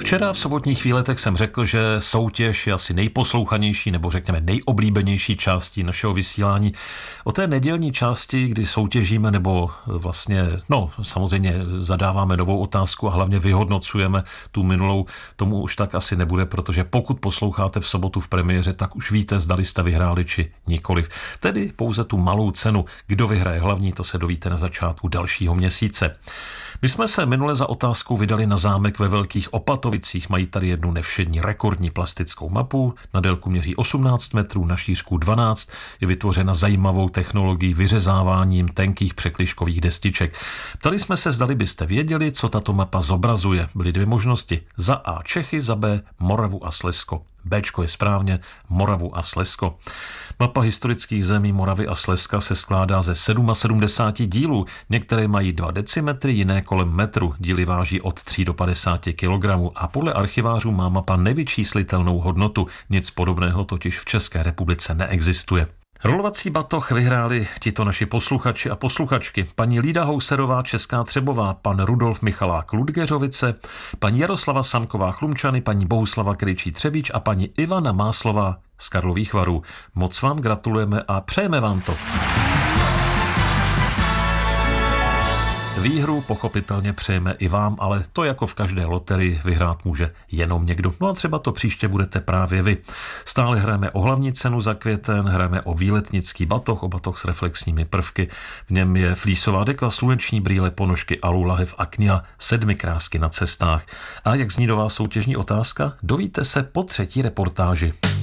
Včera v sobotních výletech jsem řekl, že soutěž je asi nejposlouchanější nebo řekněme nejoblíbenější částí našeho vysílání. O té nedělní části, kdy soutěžíme nebo vlastně, samozřejmě zadáváme novou otázku a hlavně vyhodnocujeme tu minulou, tomu už tak asi nebude, protože pokud posloucháte v sobotu v premiéře, tak už víte, zdali jste vyhráli či nikoliv. Tedy pouze tu malou cenu. Kdo vyhraje hlavní, to se dovíte na začátku dalšího měsíce. My jsme se minule za otázkou vydali na zámek ve Velkých Opatovicích. Mají tady jednu nevšední rekordní plastickou mapu. Na délku měří 18 metrů, na šířku 12. Je vytvořena zajímavou technologií vyřezáváním tenkých překližkových destiček. Ptali jsme se, zdali byste věděli, co tato mapa zobrazuje. Byly dvě možnosti. Za A Čechy, za B Moravu a Slezsko. Bčko je správně, Moravu a Slezsko. Mapa historických zemí Moravy a Slezska se skládá ze 77 dílů. Některé mají 2 decimetry, jiné kolem metru. Díly váží od 3 do 50 kg a podle archivářů má mapa nevyčíslitelnou hodnotu. Nic podobného totiž v České republice neexistuje. Rolovací batoh vyhráli tito naši posluchači a posluchačky. Paní Lída Houserová, Česká Třebová, pan Rudolf Michalák Ludgeřovice, paní Jaroslava Samková Chlumčany, paní Bohuslava Krejčí Třebíč a paní Ivana Máslová z Karlových Varů. Moc vám gratulujeme a přejeme vám to. Výhru pochopitelně přejeme i vám, ale to jako v každé loterii vyhrát může jenom někdo. No a třeba to příště budete právě vy. Stále hrajeme o hlavní cenu za květen, hrajeme o výletnický batoh, o batoh s reflexními prvky. V něm je flísová deka, sluneční brýle, ponožky, alu, lahev a kniha, 7 krásky na cestách. A jak zní nová soutěžní otázka? Dovíte se po 3. reportáži.